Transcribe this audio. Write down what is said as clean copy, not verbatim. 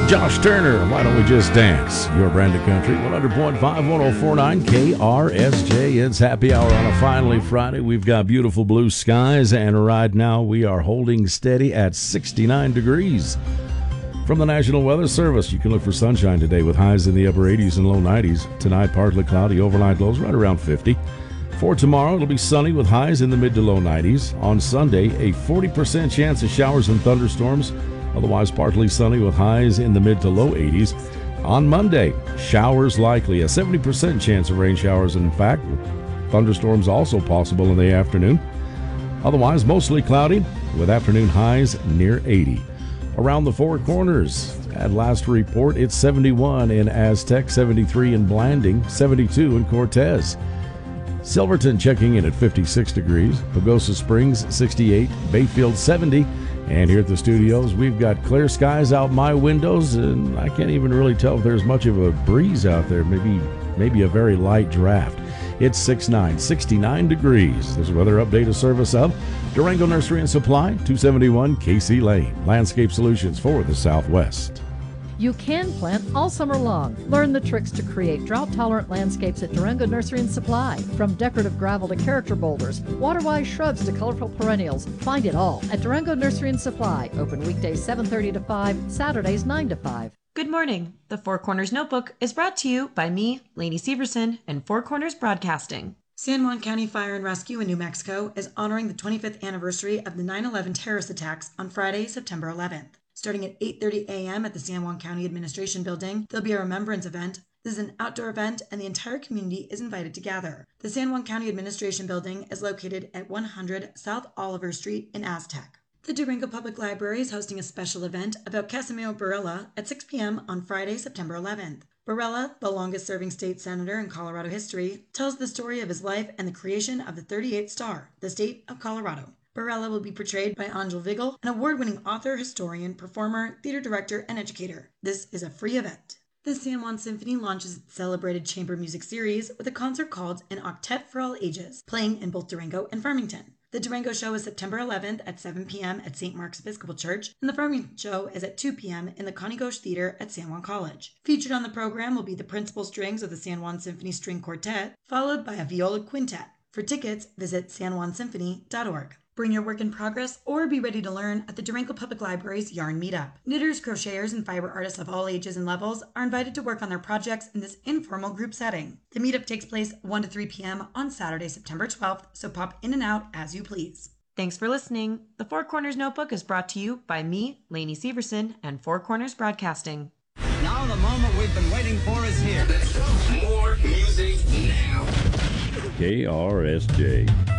Josh Turner, Why Don't We Just Dance? Your brand of country, 100.5, 1049 KRSJ. It's happy hour on a finally Friday. We've got beautiful blue skies, and right now we are holding steady at 69 degrees. From the National Weather Service, you can look for sunshine today with highs in the upper 80s and low 90s. Tonight, partly cloudy, overnight lows right around 50. For tomorrow, it'll be sunny with highs in the mid to low 90s. On Sunday, a 40% chance of showers and thunderstorms. Otherwise, partly sunny with highs in the mid to low 80s. On Monday, showers likely, a 70% chance of rain showers. In fact, thunderstorms also possible in the afternoon. Otherwise, mostly cloudy with afternoon highs near 80. Around the Four Corners, at last report, it's 71 in Aztec, 73 in Blanding, 72 in Cortez. Silverton checking in at 56 degrees. Pagosa Springs, 68. Bayfield, 70. And here at the studios, we've got clear skies out my windows, and I can't even really tell if there's much of a breeze out there, maybe a very light draft. It's 69 degrees. This weather update is service of Durango Nursery and Supply, 271 Casey Lane. Landscape Solutions for the Southwest. You can plant all summer long. Learn the tricks to create drought-tolerant landscapes at Durango Nursery and Supply. From decorative gravel to character boulders, water-wise shrubs to colorful perennials, find it all at Durango Nursery and Supply. Open weekdays 7:30 to 5, Saturdays 9 to 5. Good morning. The Four Corners Notebook is brought to you by me, Lainey Severson, and Four Corners Broadcasting. San Juan County Fire and Rescue in New Mexico is honoring the 25th anniversary of the 9/11 terrorist attacks on Friday, September 11th. Starting at 8:30 a.m. at the San Juan County Administration Building, there'll be a remembrance event. This is an outdoor event, and the entire community is invited to gather. The San Juan County Administration Building is located at 100 South Oliver Street in Aztec. The Durango Public Library is hosting a special event about Casimiro Barela at 6 p.m. on Friday, September 11th. Barela, the longest-serving state senator in Colorado history, tells the story of his life and the creation of the 38th star, the state of Colorado. Barela will be portrayed by Angel Vigil, an award-winning author, historian, performer, theater director, and educator. This is a free event. The San Juan Symphony launches its celebrated chamber music series with a concert called An Octet for All Ages, playing in both Durango and Farmington. The Durango show is September 11th at 7 p.m. at St. Mark's Episcopal Church, and the Farmington show is at 2 p.m. in the Connie Gauche Theater at San Juan College. Featured on the program will be the principal strings of the San Juan Symphony String Quartet, followed by a viola quintet. For tickets, visit sanjuansymphony.org. Bring your work in progress or be ready to learn at the Durango Public Library's Yarn Meetup. Knitters, crocheters, and fiber artists of all ages and levels are invited to work on their projects in this informal group setting. The meetup takes place 1 to 3 p.m. on Saturday, September 12th, so pop in and out as you please. Thanks for listening. The Four Corners Notebook is brought to you by me, Lainey Severson, and Four Corners Broadcasting. Now the moment we've been waiting for is here. More music now. KRSJ.